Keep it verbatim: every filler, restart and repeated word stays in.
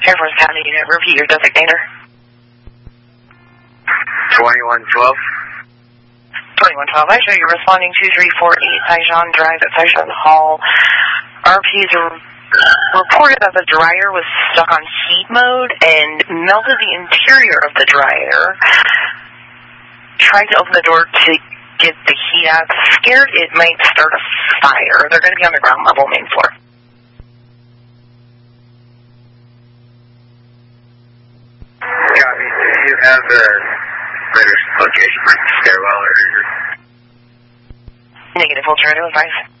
Air Force Academy unit, repeat your designator. twenty-one twelve. twenty-one twelve, I show you responding two three four eight Saigon Drive at Saigon Hall. R Ps are reported that the dryer was stuck on heat mode and melted the interior of the dryer. Tried to open the door to get the heat out. Scared it might start a fire. They're going to be on the ground level, main floor. Copy. Do you have the greater location for the stairwell or? Negative, we'll try to advise.